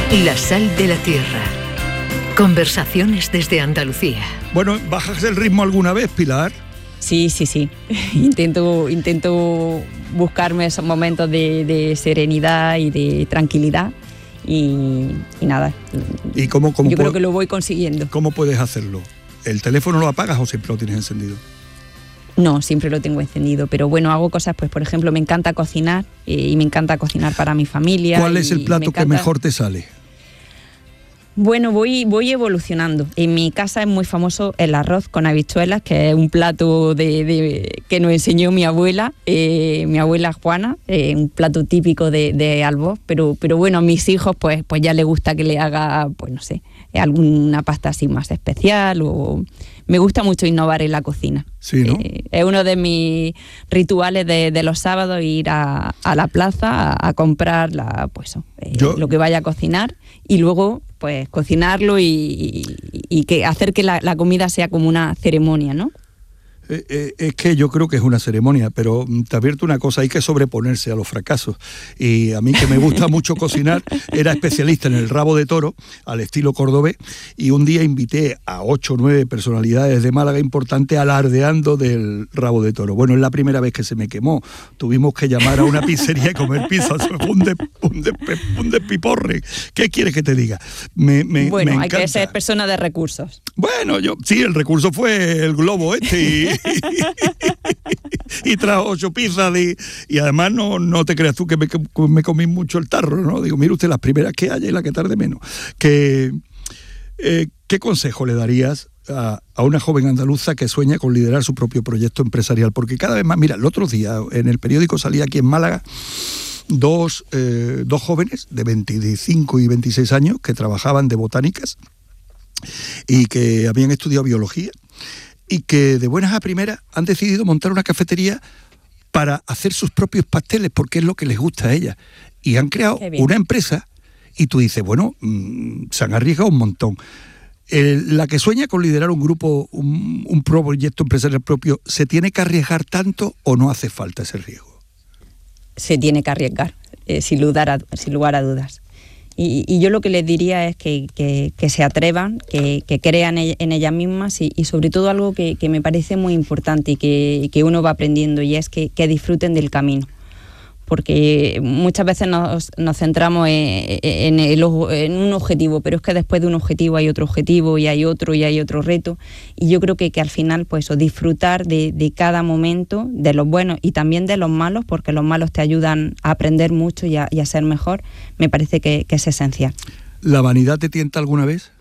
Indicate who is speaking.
Speaker 1: La sal de la tierra. Conversaciones desde Andalucía.
Speaker 2: Bueno, ¿bajas el ritmo alguna vez, Pilar?
Speaker 3: Sí. Intento buscarme esos momentos de serenidad y de tranquilidad y nada.
Speaker 2: ¿Y cómo
Speaker 3: yo creo que lo voy consiguiendo.
Speaker 2: ¿Cómo puedes hacerlo? ¿El teléfono lo apagas o siempre lo tienes encendido?
Speaker 3: No, siempre lo tengo encendido, pero bueno, hago cosas, pues por ejemplo, me encanta cocinar y me encanta cocinar para mi familia.
Speaker 2: ¿Cuál es el plato que mejor te sale?
Speaker 3: Bueno, voy evolucionando. En mi casa es muy famoso el arroz con habichuelas, que es un plato que nos enseñó mi abuela Juana, un plato típico de Albós, pero bueno, a mis hijos pues ya les gusta que le haga, pues no sé, alguna pasta así más especial, o me gusta mucho innovar en la cocina.
Speaker 2: Sí, ¿no?
Speaker 3: Es uno de mis rituales de los sábados, ir a la plaza a comprar lo que vaya a cocinar y luego pues cocinarlo y hacer que la comida sea como una ceremonia, ¿no?
Speaker 2: Es que yo creo que es una ceremonia, pero te advierto una cosa, hay que sobreponerse a los fracasos. Y a mí, que me gusta mucho cocinar, era especialista en el rabo de toro, al estilo cordobés, y un día invité a 8 o 9 personalidades de Málaga importantes alardeando del rabo de toro. Bueno, es la primera vez que se me quemó. Tuvimos que llamar a una pizzería y comer pizza. Un despiporre. ¿Qué quieres que te diga? Me
Speaker 3: hay que ser persona de recursos.
Speaker 2: Bueno, sí, el recurso fue el globo y trajo 8 pizzas y además no te creas tú que me comí mucho el tarro, ¿no? Digo, mire usted, las primeras que haya y la que tarde menos. ¿Qué consejo le darías a una joven andaluza que sueña con liderar su propio proyecto empresarial? Porque cada vez más, mira, el otro día en el periódico salía aquí en Málaga dos jóvenes de 25 y 26 años que trabajaban de botánicas y que habían estudiado biología y que de buenas a primeras han decidido montar una cafetería para hacer sus propios pasteles, porque es lo que les gusta a ellas. Y han creado una empresa y tú dices, bueno, se han arriesgado un montón. La que sueña con liderar un grupo, un proyecto empresarial propio, ¿se tiene que arriesgar tanto o no hace falta ese riesgo?
Speaker 3: Se tiene que arriesgar, sin lugar a dudas. Y yo lo que les diría es que se atrevan, que crean en ellas mismas y sobre todo algo que me parece muy importante y que uno va aprendiendo, y es que disfruten del camino. Porque muchas veces nos centramos en un objetivo, pero es que después de un objetivo hay otro objetivo y hay otro reto, y yo creo que al final pues disfrutar de cada momento, de los buenos y también de los malos, porque los malos te ayudan a aprender mucho y a ser mejor, me parece que es esencial.
Speaker 2: ¿La vanidad te tienta alguna vez?